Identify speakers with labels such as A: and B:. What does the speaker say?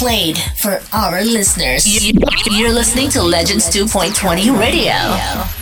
A: played for our listeners. You're listening to Legends 2.20 Radio.